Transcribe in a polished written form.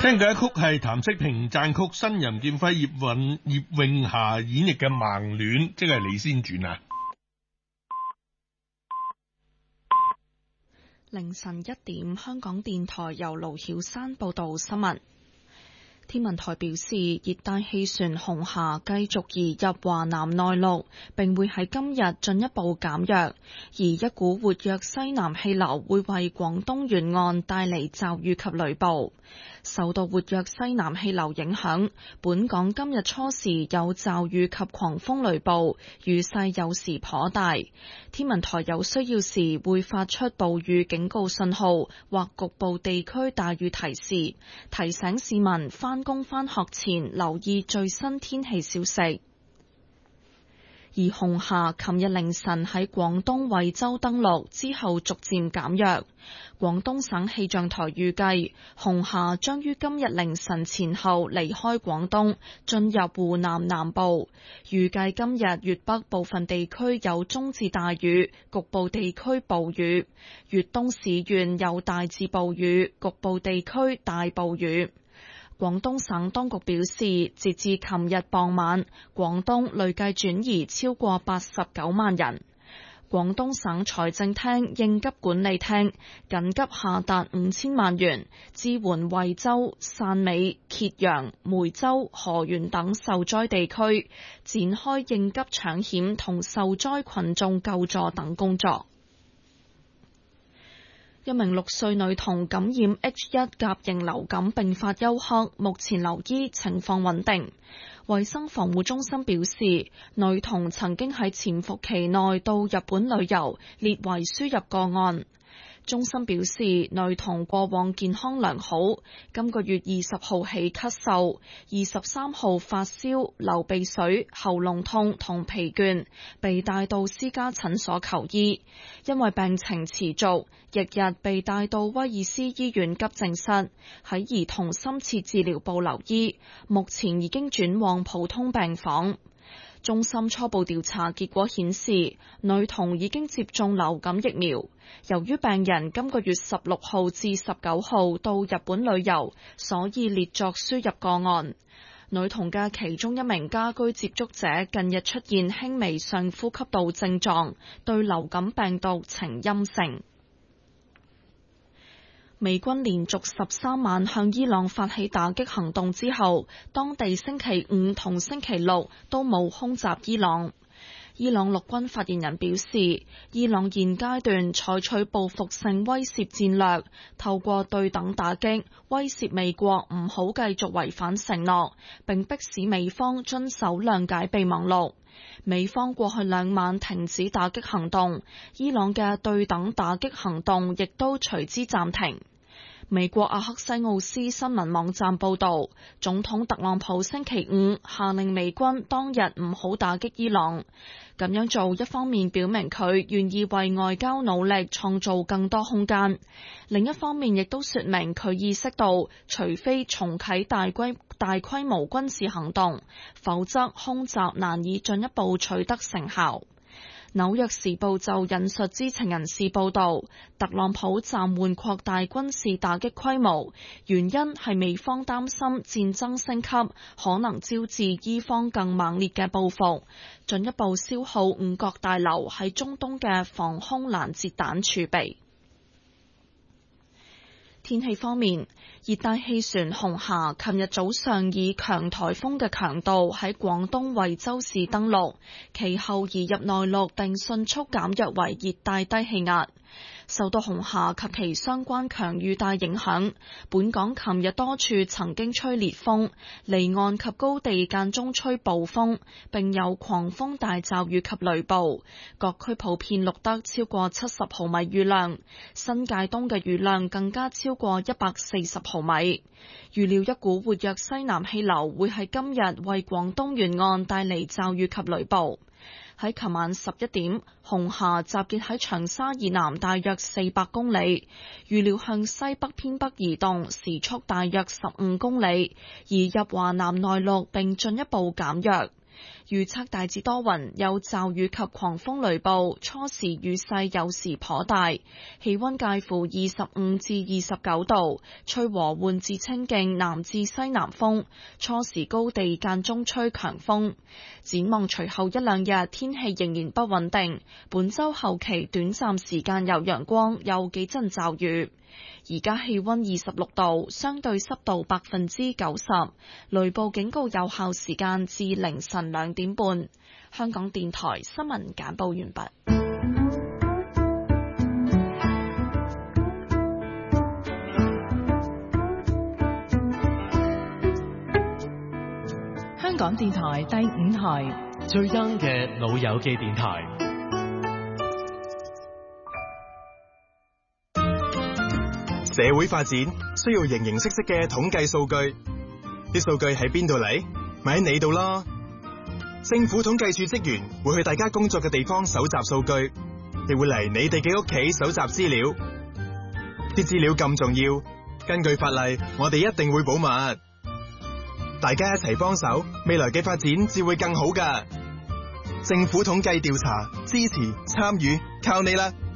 聽嘅一曲係譚式平讚曲，新任劍輝、葉詠霞演繹嘅《盲戀》，即係《你先傳》啊！ 凌晨1點，香港電台由盧曉山報道新聞。天文台表示，熱帶氣旋紅霞繼續移入華南內陸，並會喺今日進一步減弱，而一股活躍西南氣流會為廣東沿岸帶嚟驟雨及雷暴。受到活躍西南氣流影響，本港今日初時有驟雨及狂風雷暴，雨勢有時頗大。天文台有需要時會發出暴雨警告信號或局部地區大雨提示，提醒市民返工返學前留意最新天氣消息。而紅霞琴日凌晨喺廣東惠州登陸之後逐漸減弱。廣東省氣象台預計紅霞將於今日凌晨前後離開廣東，進入湖南南部。預計今日粵北部分地區有中至大雨，局部地區暴雨；粵東市縣有大至暴雨，局部地區大暴雨。廣東省當局表示，截至琴日傍晚，廣東累計轉移超過89萬人。廣東省財政廳應急管理廳緊急下達5000萬元，支援惠州、汕尾、揭陽、梅州、河源等受災地區，展開應急搶險同受災群眾救助等工作。一名6歲女童感染 H1 甲型流感並發休克，目前留醫，情況穩定。衛生防護中心表示，女童曾經喺潛伏期內到日本旅遊，列為輸入個案。中心表示，女童過往健康良好，今個月20號起咳嗽，23號發燒、流鼻水、喉嚨痛同疲倦，被帶到私家診所求醫。因為病情持續，翌日被帶到威爾斯醫院急症室，喺兒童深切治療部留醫，目前已經轉往普通病房。中心初步調查結果顯示，女童已經接種流感疫苗。由於病人今個月16號至19號到日本旅遊，所以列作輸入個案。女童嘅其中一名家居接觸者近日出現輕微上呼吸道症狀，對流感病毒呈陰性。美軍連續13晚向伊朗發起打擊行動之後，當地星期五同星期六都冇空襲伊朗。伊朗陸軍發言人表示，伊朗現階段採取報復性威懾戰略，透過對等打擊威懾美國唔好繼續違反承諾，並迫使美方遵守諒解備忘錄。美方過去2晚停止打擊行動，伊朗嘅對等打擊行動亦都隨之暫停。美國阿克西奧斯新聞網站報導，總統特朗普星期五下令美軍當日唔好打擊伊朗。咁樣做一方面表明佢願意為外交努力創造更多空間，另一方面亦都說明佢意識到，除非重啟大規模軍事行動，否則空襲難以進一步取得成效。紐約時報就引述知情人士報道，特朗普暫緩擴大軍事打擊規模，原因係美方擔心戰爭升級可能招致伊方更猛烈嘅報復，進一步消耗五角大樓喺中東嘅防空攔截彈儲備。天氣方面，熱帶氣旋紅霞琴日早上以強颱風嘅強度喺廣東惠州市登陸，其後移入內陸並迅速減弱為熱帶低氣壓。受到紅霞及其相關強雨帶影響，本港琴日多處曾經吹烈風，離岸及高地間中吹暴風，並有狂風大驟雨及雷暴。各區普遍錄得超過70毫米雨量，新界東嘅雨量更加超過140毫米。預料一股活躍西南氣流會喺今日為廣東沿岸帶嚟驟雨及雷暴。喺琴晚11點，紅霞集結喺長沙以南大約400公里，預料向西北偏北移動，時速大約15公里，移入華南內陸並進一步減弱。 預測大致多雲，有驟雨及狂風雷暴，初時雨勢有時頗大，氣溫介乎25至29度，吹和緩至清勁南至西南風，初時高地間中吹強風。展望隨後一兩日天氣仍然不穩定，本週後期短暫時間有陽光，有幾陣驟雨。而家氣溫26度，相對濕度90%，雷暴警告有效時間至凌晨2點半。香港電台新聞簡報完畢。 香港電台第5台最 young 嘅老友記電台。 社會發展需要形形色色嘅統計數據，啲數據喺邊度嚟？咪喺你度咯。政府統計處職員會去大家工作嘅地方搜集數據，亦會嚟你哋嘅屋企搜集資料。啲資料咁重要，根據法例，我哋一定會保密。大家一齊幫手，未來嘅發展至會更好㗎。政府統計調查，支持參與，靠你啦！